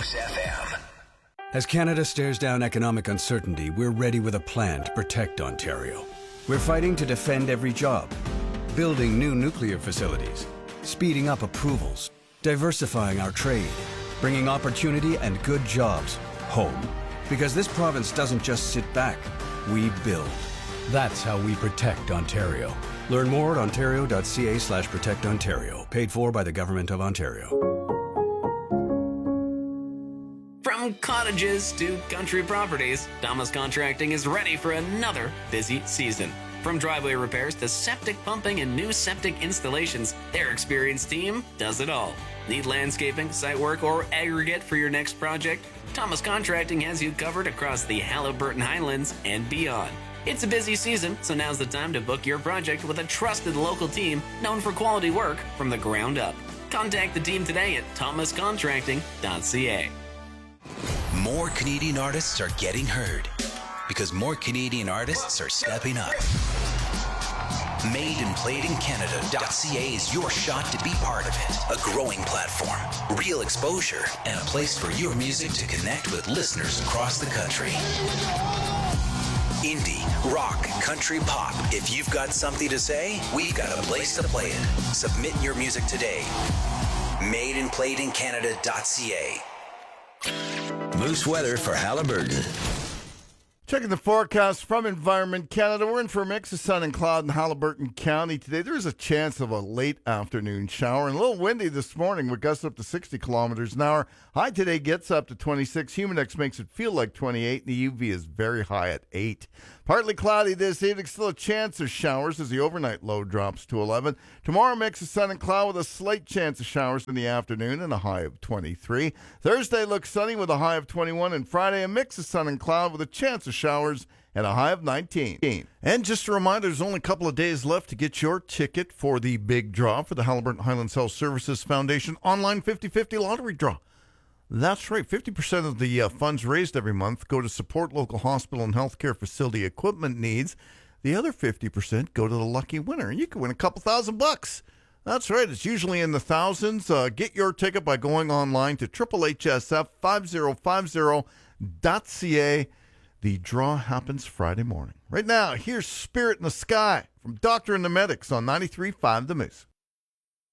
Moose FM. As Canada stares down economic uncertainty, we're ready with a plan to protect Ontario. We're fighting to defend every job, building new nuclear facilities, speeding up approvals, diversifying our trade, bringing opportunity and good jobs home. Because this province doesn't just sit back, we build. That's how we protect Ontario. Learn more at ontario.ca/protectontario. Paid for by the Government of Ontario. From cottages to country properties, Thomas Contracting is ready for another busy season. From driveway repairs to septic pumping and new septic installations, their experienced team does it all. Need landscaping, site work, or aggregate for your next project? Thomas Contracting has you covered across the Haliburton Highlands and beyond. It's a busy season, so now's the time to book your project with a trusted local team known for quality work from the ground up. Contact the team today at thomascontracting.ca. More Canadian artists are getting heard because more Canadian artists are stepping up. MadeandPlayedInCanada.ca is your shot to be part of it. A growing platform, real exposure, and a place for your music to connect with listeners across the country. Indie, rock, country, pop. If you've got something to say, we've got a place to play it. Submit your music today. MadeandPlayedInCanada.ca. Moose weather for Haliburton. Checking the forecast from Environment Canada. We're in for a mix of sun and cloud in Haliburton County today. There is a chance of a late afternoon shower and a little windy this morning with gusts up to 60 kilometers an hour. High today gets up to 26. Humidex makes it feel like 28. The UV is very high at 8. Partly cloudy this evening. Still a chance of showers as the overnight low drops to 11. Tomorrow mix of sun and cloud with a slight chance of showers in the afternoon and a high of 23. Thursday looks sunny with a high of 21. And Friday a mix of sun and cloud with a chance of showers and a high of 19. And just a reminder, there's only a couple of days left to get your ticket for the big draw for the Haliburton Highlands Health Services Foundation online 50/50 lottery draw. That's right. 50% of the funds raised every month go to support local hospital and healthcare facility equipment needs. The other 50% go to the lucky winner. And you can win a couple $1,000. That's right. It's usually in the thousands. Get your ticket by going online to HHSF5050.ca. The draw happens Friday morning. Right now, here's Spirit in the Sky from Doctor and the Medics on 93.5 The Moose.